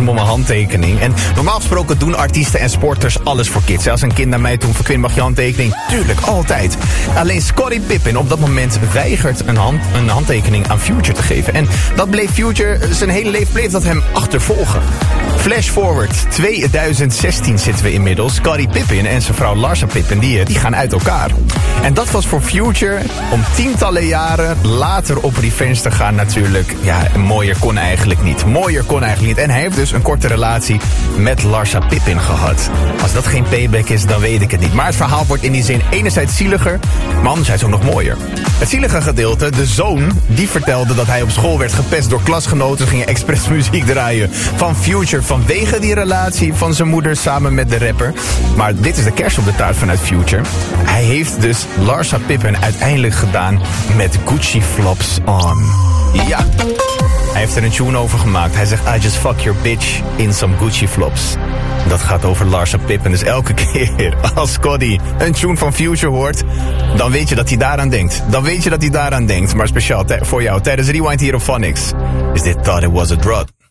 hem om een handtekening. En normaal gesproken doen artiesten en sporters alles voor kids. Als een kind naar mij toe vroeg, Quinn, mag je handtekening? Tuurlijk, altijd. Alleen Scottie Pippen op dat moment weigert een handtekening aan Future te geven. En dat bleef Future, zijn hele leven bleef dat hem achtervolgen. Flash forward, 2016 zitten we inmiddels. Scottie Pippen en zijn vrouw Larsa Pippen, die gaan uit elkaar. En dat was voor Future om tientallen jaren later op revenge te gaan natuurlijk. Ja, mooier kon eigenlijk niet. En hij heeft dus een korte relatie met Larsa Pippen gehad. Als dat geen payback is, dan weet ik het niet. Maar het verhaal wordt in die zin enerzijds zieliger, maar anderzijds ook nog mooier. Het zielige gedeelte, de zoon, die vertelde dat hij op school werd gepest door klasgenoten. Gingen expres muziek draaien van Future vanwege die relatie van zijn moeder samen met de rapper. Maar dit is de kers op de taart vanuit Future. Hij heeft dus Larsa Pippen uiteindelijk gedaan met Gucci flops on. Ja, hij heeft er een tune over gemaakt. Hij zegt, I just fuck your bitch in some Gucci flops. Dat gaat over Larsa Pippen. Dus elke keer als Scottie een tune van Future hoort, dan weet je dat hij daaraan denkt. Maar speciaal voor jou tijdens Rewind hier op Phonics is dit Thought It Was a Drug.